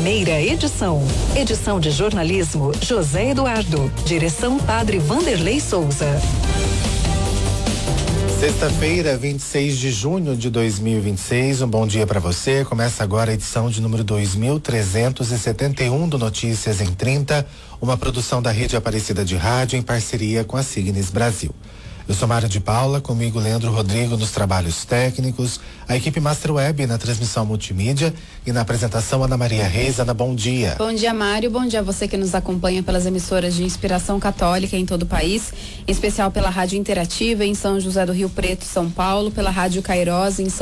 primeira edição. Edição de jornalismo José Eduardo. Direção Padre Vanderlei Souza. Sexta-feira, 26 de junho de 2026. Um bom dia para você. Começa agora a edição de número 2371 do Notícias em 30, uma produção da Rede Aparecida de Rádio em parceria com a Signes Brasil. Eu sou Mário de Paula, comigo Leandro Rodrigo nos trabalhos técnicos, a equipe Master Web na transmissão multimídia e na apresentação Ana Maria Reis. Ana, bom dia. Bom dia, Mário. Bom dia a você que nos acompanha pelas emissoras de inspiração católica em todo o país, em especial pela Rádio Interativa em São José do Rio Preto, São Paulo, pela Rádio Cairós em São